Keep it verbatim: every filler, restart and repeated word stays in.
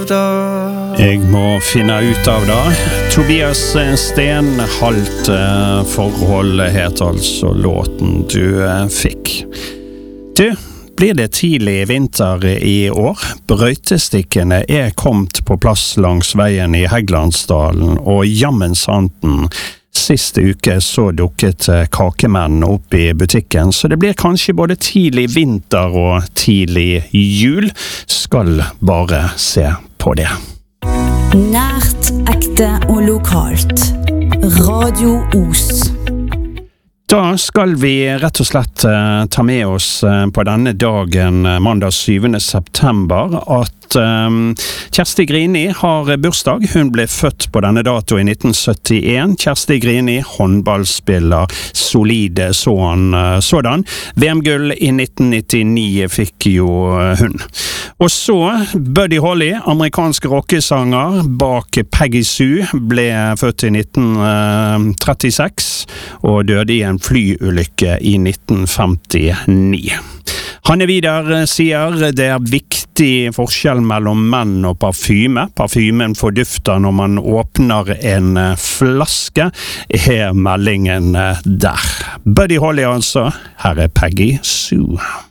Jeg må finne ut av det. Tobias Stenholt forhold het altså låten du fikk. Du, blir det tidlig vinter i år? Brøytestikkene er kommet på plass langs veien i Heggelandsdalen, og jammen santen. Siste uke så dukket kakemenn opp i butikken, så det blir kanskje både tidlig vinter og tidlig jul. Skal bare se på det. Nært, ekte og lokalt. Radio Os. Da skal vi rett og slett uh, ta med oss uh, på denne dagen, uh, mandag syvende september, at um, Kjersti Grini har bursdag. Hun ble født på denne dato i nitten syttien. Kjersti Grini, håndballspiller, solide sånn, uh, sådan. V M-gull i nitten nittini fikk jo uh, hun. Og så Buddy Holly, amerikansk rockesanger bak Peggy Sue, ble født i nitten trettiseks og døde i en flyulykke i nitten femtini. Hanne Vidar sier det er viktig forskjell mellom menn og parfyme. Parfymen fordufter når man åpner en flaske, er meldingen der. Buddy Holly altså, her er Peggy Sue.